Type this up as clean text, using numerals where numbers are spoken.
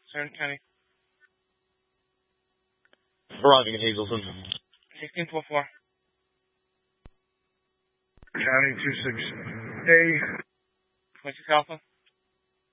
Certain County. Arriving in Hazelton. 1644. County 26A. 26 Alpha.